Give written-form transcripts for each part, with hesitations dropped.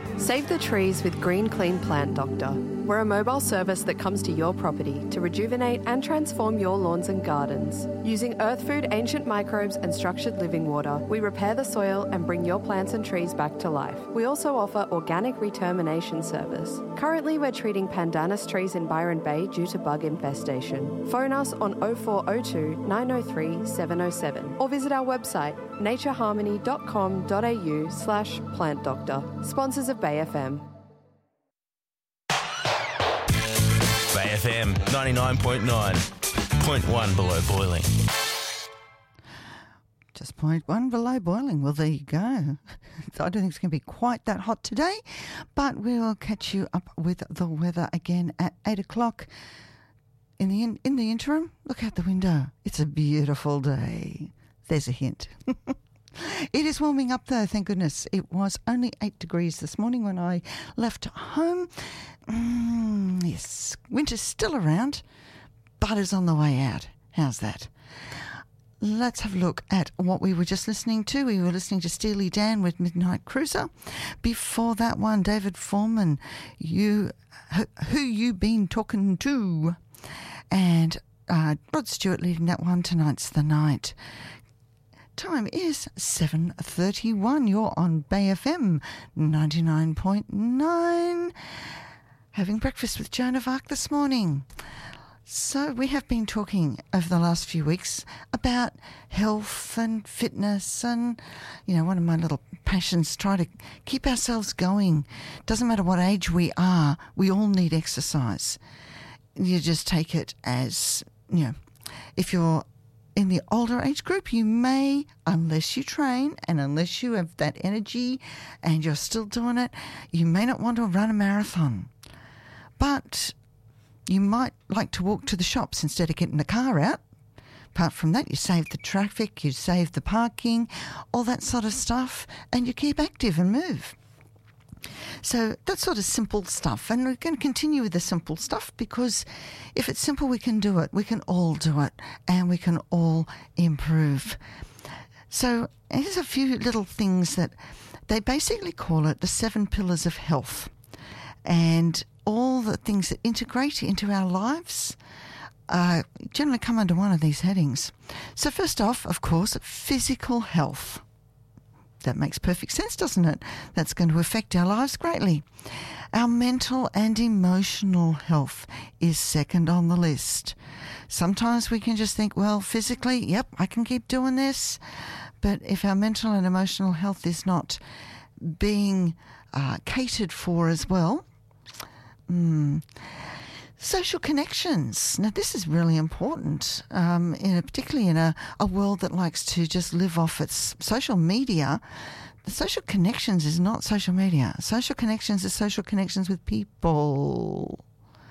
Save the trees with Green Clean Plant Doctor. We're a mobile service that comes to your property to rejuvenate and transform your lawns and gardens. Using earth food, ancient microbes and structured living water, we repair the soil and bring your plants and trees back to life. We also offer organic retermination service. Currently, we're treating pandanus trees in Byron Bay due to bug infestation. Phone us on 0402 903 707 or visit our website natureharmony.com.au/plant doctor. Sponsors of Bay FM. Bay FM 99.9, 0.1 below boiling. Just 0.1 below boiling. Well, there you go. I don't think it's going to be quite that hot today, but we will catch you up with the weather again at 8 o'clock. In the interim, look out the window. It's a beautiful day. There's a hint. It is warming up though, thank goodness. It was only 8 degrees this morning when I left home. Yes, winter's still around, but it's on the way out. How's that? Let's have a look at what we were just listening to. We were listening to Steely Dan with Midnight Cruiser. Before that one, David Foreman, Who You Been Talking To? And Rod Stewart leading that one, Tonight's the Night. Time is 7:31. You're on Bay FM 99.9. Having breakfast with Joan of Arc this morning. So we have been talking over the last few weeks about health and fitness and, one of my little passions, try to keep ourselves going. Doesn't matter what age we are, we all need exercise. You just take it as, if you're in the older age group, you may, unless you train and unless you have that energy and you're still doing it, you may not want to run a marathon. But you might like to walk to the shops instead of getting the car out. Apart from that, you save the traffic, you save the parking, all that sort of stuff, and you keep active and move. So that's sort of simple stuff, and we're going to continue with the simple stuff because if it's simple, we can do it. We can all do it, and we can all improve. So here's a few little things that they basically call it the 7 pillars of health, and all the things that integrate into our lives generally come under one of these headings. So first off, of course, physical health. That makes perfect sense, doesn't it? That's going to affect our lives greatly. Our mental and emotional health is second on the list. Sometimes we can just think, well, physically, yep, I can keep doing this. But if our mental and emotional health is not being catered for as well, social connections. Now, this is really important, particularly in a world that likes to just live off its social media. The social connections is not social media. Social connections is social connections with people.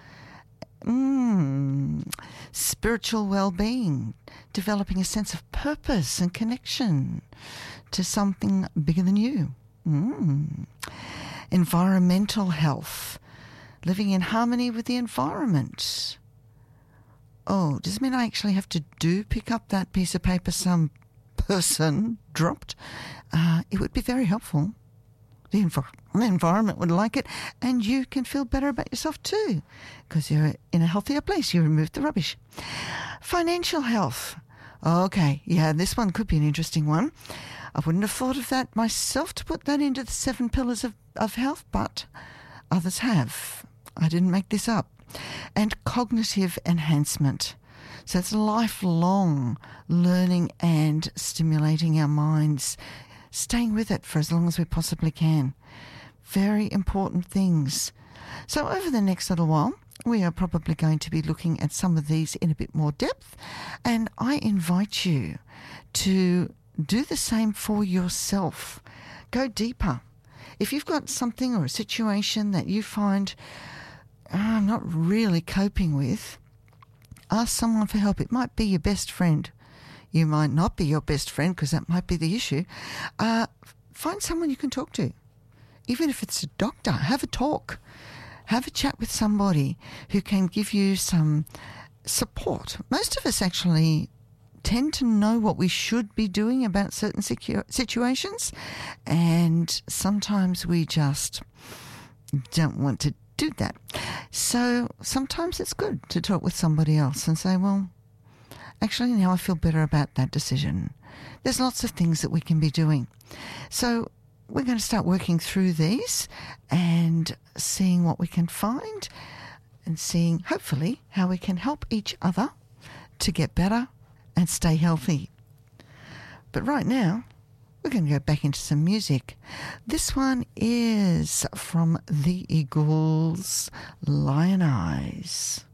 Spiritual well-being, developing a sense of purpose and connection to something bigger than you. Environmental health. Living in harmony with the environment. Oh, does it mean I actually have to pick up that piece of paper some person dropped? It would be very helpful. The environment would like it, and you can feel better about yourself too, because you're in a healthier place. You removed the rubbish. Financial health. Okay, yeah, this one could be an interesting one. I wouldn't have thought of that myself to put that into the 7 pillars of health, but others have. I didn't make this up. And cognitive enhancement. So it's lifelong learning and stimulating our minds, staying with it for as long as we possibly can. Very important things. So over the next little while, we are probably going to be looking at some of these in a bit more depth, and I invite you to do the same for yourself. Go deeper. If you've got something or a situation that you find I'm not really coping with, ask someone for help. It might be your best friend. You might not be your best friend because that might be the issue. Find someone you can talk to. Even if it's a doctor, have a talk. Have a chat with somebody who can give you some support. Most of us actually tend to know what we should be doing about certain situations, and sometimes we just don't want to do that. So sometimes it's good to talk with somebody else and say, well, actually now I feel better about that decision. There's lots of things that we can be doing. So we're going to start working through these and seeing what we can find and seeing, hopefully, how we can help each other to get better and stay healthy. But right now, we're going to go back into some music. This one is from the Eagles, Lion Eyes.